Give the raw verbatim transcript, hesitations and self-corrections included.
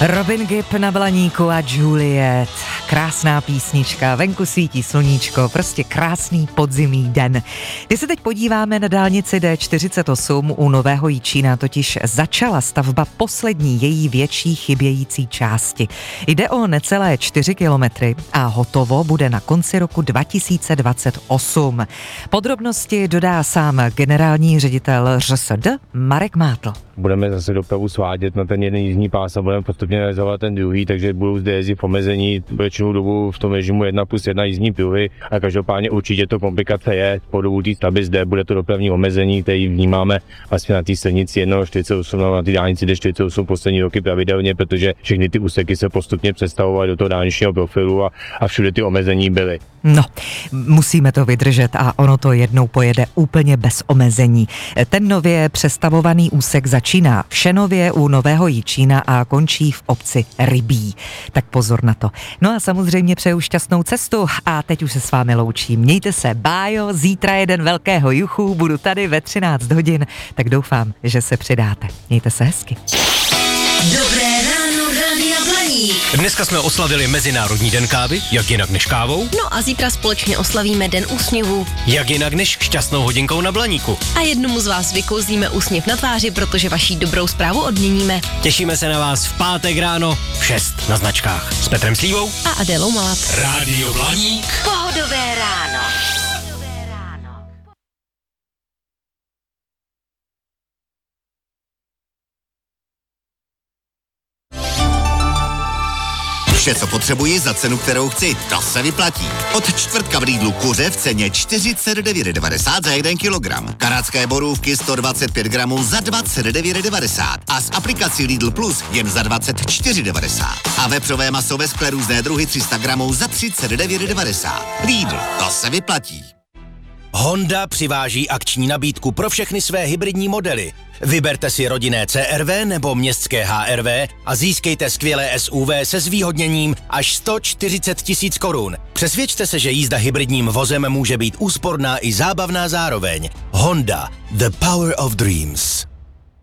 Robin Gibb na Blaníku a Juliet. Krásná písnička, venku svítí sluníčko, prostě krásný podzimní den. Když se teď podíváme na dálnici D čtyřicet osm u Nového Jičína, totiž začala stavba poslední její větší chybějící části. Jde o necelé čtyři kilometry a hotovo bude na konci roku dva tisíce dvacet osm. Podrobnosti dodá sám generální ředitel ŘSD Marek Mátl. Budeme zase dopravu svádět na ten jeden jízdní pás a budeme postupně realizovat ten druhý, takže budou zde jezdit v omezení většinou dobu v tom režimu jedna plus jedna jízdní pruhy a každopádně určitě to komplikace je po dobu té stavby zde bude to dopravní omezení, který vnímáme vlastně na té silnici jedna čtyřicet osm, na té dálnici D čtyřicet osm poslední roky pravidelně, protože všechny ty úseky se postupně přestavovaly do toho dálničního profilu a, a všude ty omezení byly. No, musíme to vydržet a ono to jednou pojede úplně bez omezení. Ten nově přestavovaný úsek začíná v Šenově u Nového Jičína a končí v obci Rybí. Tak pozor na to. No a samozřejmě přeju šťastnou cestu a teď už se s vámi loučím. Mějte se, bájo, zítra jeden velkého juchu, budu tady ve třináct hodin, tak doufám, že se přidáte. Mějte se hezky. Dobré ráno, Rádia Blaník. Dneska jsme oslavili Mezinárodní den kávy, jak jinak než kávou. No a zítra společně oslavíme Den úsměvů. Jak jinak než šťastnou hodinkou na Blaníku. A jednomu z vás vykouzlíme úsměv na tváři, protože vaší dobrou zprávu odměníme. Těšíme se na vás v pátek ráno v šest na značkách. S Petrem Slívou A Adélou Malat. Rádio Blaník. Pohodové ráno. Vše, co potřebuji za cenu, kterou chci, to se vyplatí. Od čtvrtka v Lidlu kuře v ceně čtyřicet devět devadesát za jeden kilogram. Kanadské borůvky sto dvacet pět gramů za dvacet devět devadesát a s aplikací Lidl Plus jen za dvacet čtyři devadesát. A vepřové maso ve skle různé druhy tři sta gramů za třicet devět devadesát. Lidl, to se vyplatí. Honda přiváží akční nabídku pro všechny své hybridní modely. Vyberte si rodinné C R V nebo městské H R V a získejte skvělé S U V se zvýhodněním až sto čtyřicet tisíc korun. Přesvědčte se, že jízda hybridním vozem může být úsporná i zábavná zároveň. Honda, the power of dreams.